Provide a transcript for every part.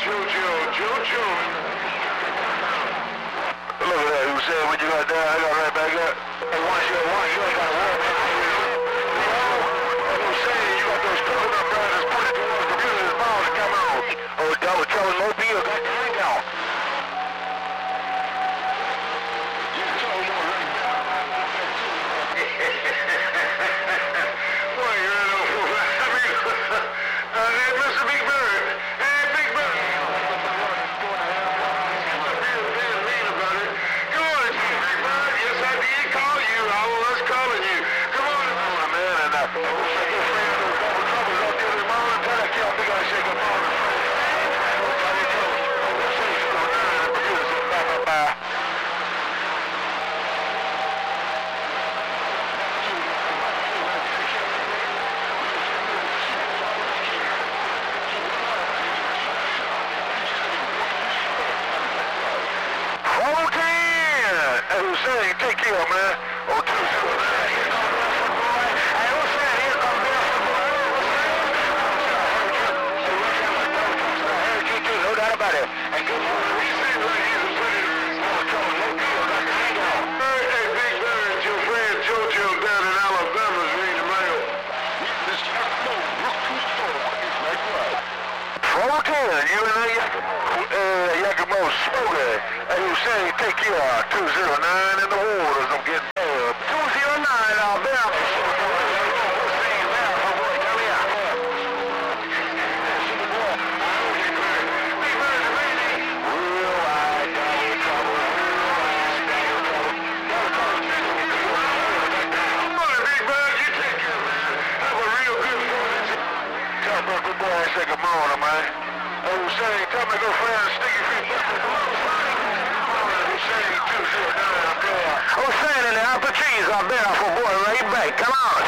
Jojo. Look at that, who said when you got down, I got right back up. And once you ain't got to worry, man. I'm saying, you got those coconut brothers pointed towards the computer's ball to come on. Oh, that was telling Mobile, got the ring down. Take care, man. Oh, 209. Hey, what's that? Here comes Bill I heard you too, no doubt about it. And good morning. We seem like he's a pretty Hey, Big Bird, your friend Jojo down in Alabama's reading the mail. This Roll 10, you and Yakimo Smoker. Hey, Hussein, take care. 209 in the waters. I'm getting 209 out there. Good morning, man. Oh, say, tell me go friend, sticky feet. I'm saying in the upper trees out there for boy right back. Come on.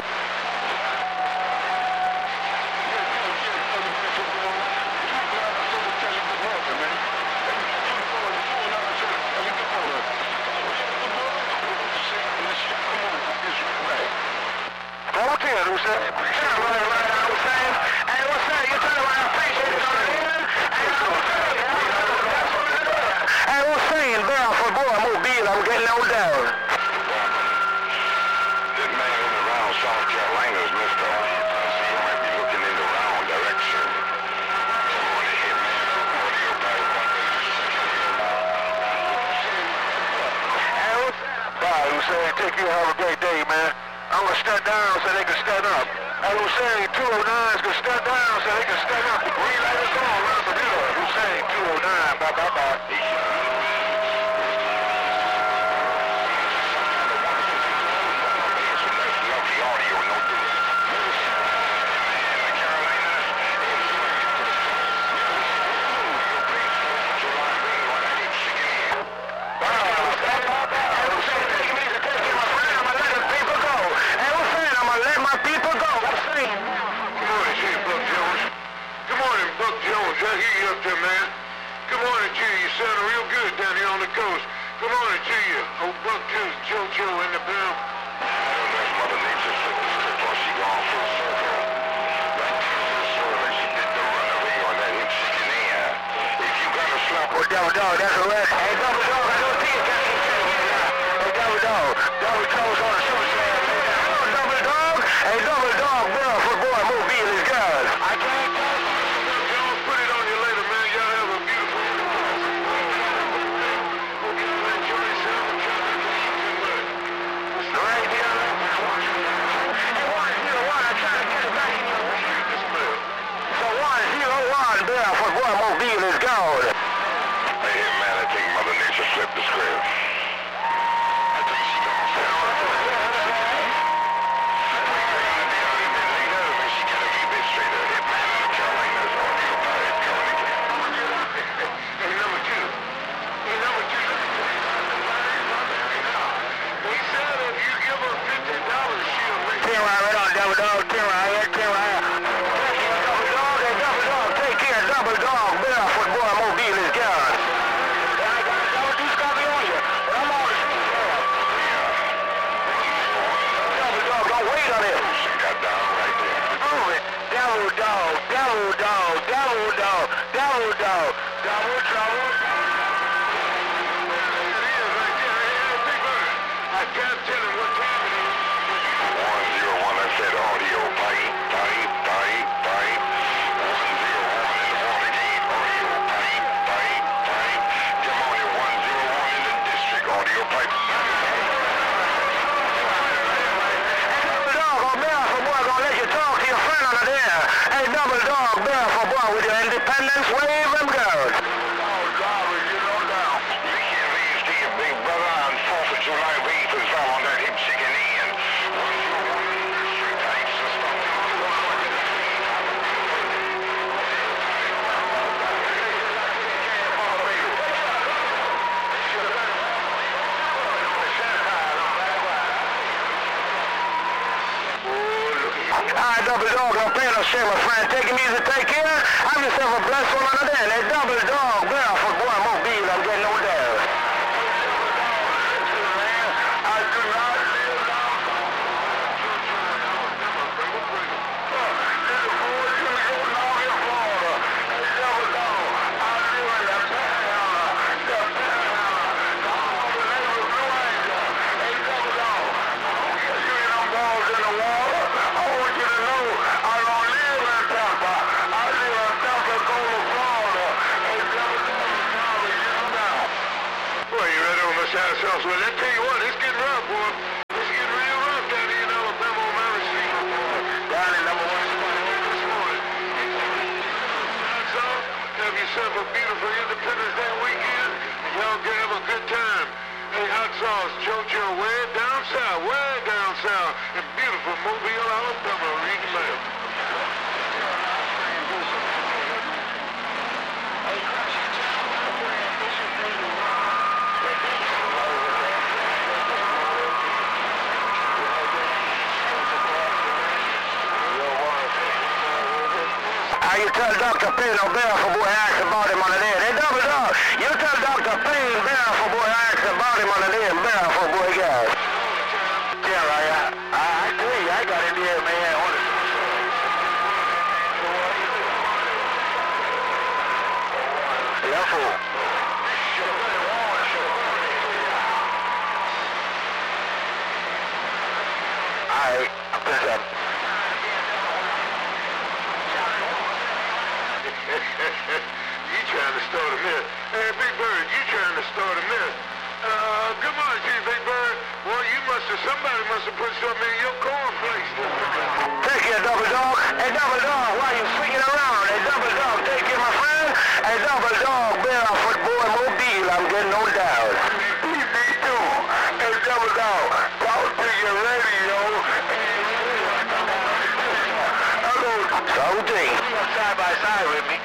Who said? Hey, what's that? You tell me what I appreciate it. Hey, what's saying? Down for boy, Mobile, I'm getting on down. This man in around South Carolina is Mr. He might be looking in the wrong direction. Hey, what's that? Bye, who said? Take you have a great day, man. I'm going to stand down so they can stand up. I was saying 209s can stand down so they can stand up. We let it go around the middle. Who's saying 209? Bye. Good morning to you. Oh, Buck Juice, Jojo in the bill. That's Mother Nature while she gone full circle. Right to the she did the runaway on that hip chicken air. If you got a slap or Double Dog, that's a red. Hey, Double Dog, I don't see it. Hey, Double Dog. Double Dog's on the show. Hello, Double Dog. Hey, Double Dog, Bill for boy, Mobile is good. I can't tell you. Put it on you later, man. Y'all have a beautiful for boy, Mobile is gone. Hey, man, I think Mother Nature flipped the script. your pipe. Dog, Belfort boy, gonna let you talk to your friend under there. Hey, Double Dog, Belfort boy, with your independence, wave them girls. Alright, Double Dog, don't pay no shame, my friend. Take it easy, take care. Have yourself a blessed one under there. Hey, Double Dog, Belfort boy, Mobile, I'm getting no doubt. I do not live down. Little boy, you go down in Florida. Hey, Double Dog, I live in the Panhandle. The Panhandle. The name of Blue Angel. Hey, Double Dog, I don't get you in them balls in the water. I want you to know I don't live in Tampa. I live in Pensacola, Florida. Hey, Double Dog, now we get them down. Boy, you ready on the side sauce? Well, let's tell you what, it's getting rough, boy. It's getting real rough down here in Alabama on Mary Street. Down in number 1 spot this morning. That's all. Have yourself a beautiful Independence Day weekend. Y'all can have a good time. Hey, hot sauce, JoJo, way down south, in beautiful Mobile, Alabama. Read the mail. How you tell Dr. Payne or Belfort boy asked about him on the day. Hey, Double Dog, you tell Dr. Payne, Belfort boy asked about him on the day, Belfort boy guys. Yeah, I tell you, I got it here, man. Yeah, fool. Alright, I'm pissed up. You trying to start a myth. Hey, Big Bird, you trying to start a myth. Good morning to you, Big Bird. Well, somebody must have put something in your cornflakes. Take care, Double Dog. Hey, Double Dog, why you swinging around? Hey, Double Dog, take care, my friend. Hey, Double Dog, Belfort boy, Mobile, I'm getting no doubt. Me too. Hey, Double Dog, talk to your radio. Hello. Something. Side by side with me.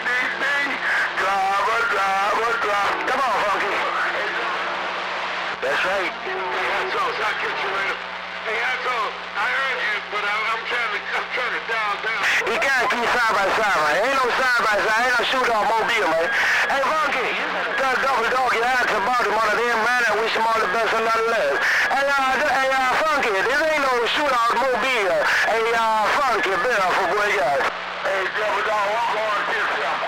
Driver. Come on, Funky. That's right. Hey, Hatzos, I'll catch you later. Hey, Hatzos, I heard you, but I'm trying to dial down. You can't keep side by side, man. Ain't no side by side. Ain't no shootout Mobile, man. Hey, Funky, tell Double Dog you asked about him on the day, man. I wish him all the best and nothing less. Hey, Funky, this ain't no shootout Mobile. Hey, Funky, Belfort boy, guys. Hey, Double Dog, I'm going to kiss you.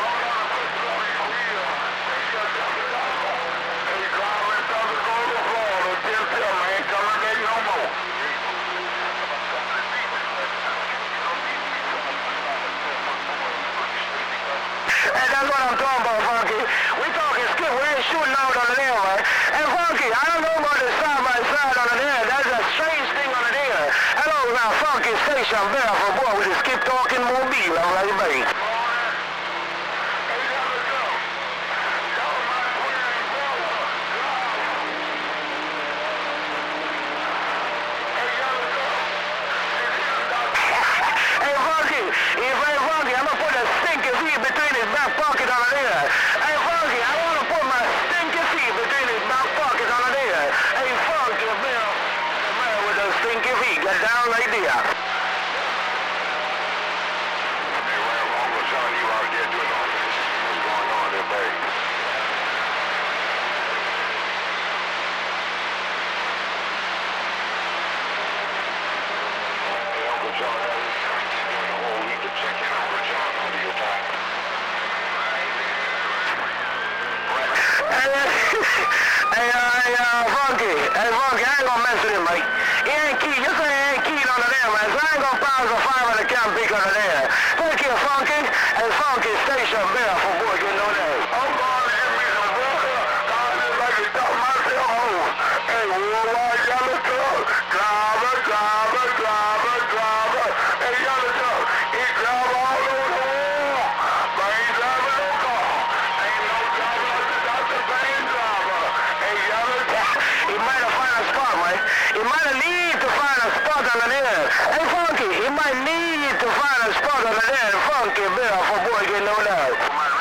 Hey, that's what I'm talking about, Funky. We talking skip. We ain't shooting out on the there, man. Hey, Funky, I don't know about this side by side on the there. That's a strange thing on the there. Hello, now, Funky Station, Belfort boy, with the skip talking Mobile. I'm like, baby. Hey, Funky, I'm gonna put a stinky feet between his back pocket on the there. Hey, Funky, I wanna put my stinky feet between his back pocket on the there. Hey, Funky, man with the stinky feet, get down right there. Hey, Uncle John, you out there doing all this? What's going on there, baby? Hey, Uncle John, check in Uncle John over your time. Hey, Funky, I ain't gonna mess with him, mate. He ain't key. You say he ain't keyed on the there, man. So I ain't gonna pound a 5 on the camp pick on the there. Take care, Funky. And Funky Station, Belfort boy, getting on there. I'm going to give me some water. I just like to talk myself spot, man. You might need to find a spot under there. Hey, Funky, you might need to find a spot under there. Funky Bill for boy getting no love.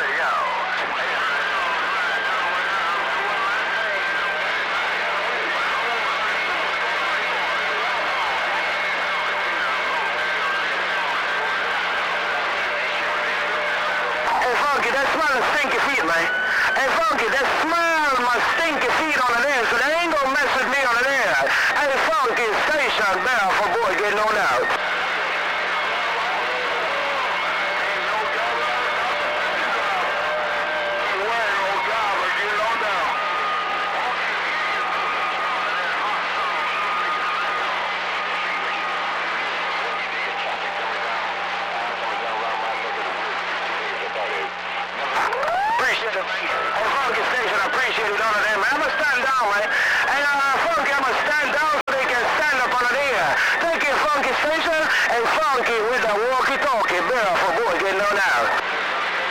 Hey, Funky, that smell of stinky feet, man. Hey, Funky, that smell my stinky feet on the there, so they ain't gonna mess with me on the there. Hey, Funky, station Bill for boy getting on out. Appreciate it, man. Hey, Funky Station, I appreciate it under there, man. I'm gonna stand down, man. Hey, Funky, I'm gonna stand down so they can stand up under there. Thank you, Funky Station, and Funky with the walkie-talkie. Bill for boy getting on out.